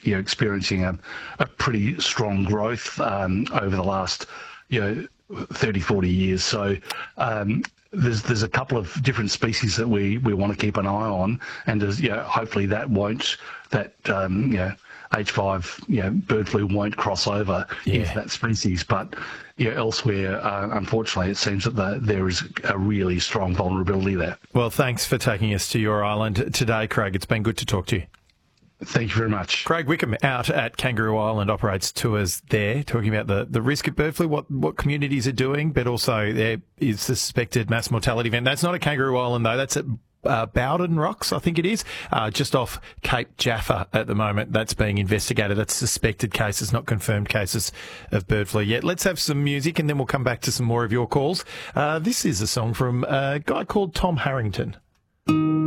experiencing a pretty strong growth over the last 30, 40 years. So there's a couple of different species that we want to keep an eye on, and hopefully H5 bird flu won't cross over into that species. But elsewhere, unfortunately, it seems that there is a really strong vulnerability there. Well, thanks for taking us to your island today, Craig. It's been good to talk to you. Thank you very much. Craig Wickham out at Kangaroo Island operates tours there, talking about the risk of bird flu, what communities are doing, but also there is the suspected mass mortality event. That's not at Kangaroo Island, though. That's at Bowden Rocks, I think it is, just off Cape Jaffa at the moment. That's being investigated. That's suspected cases, not confirmed cases of bird flu yet. Let's have some music and then we'll come back to some more of your calls. This is a song from a guy called Tom Harrington.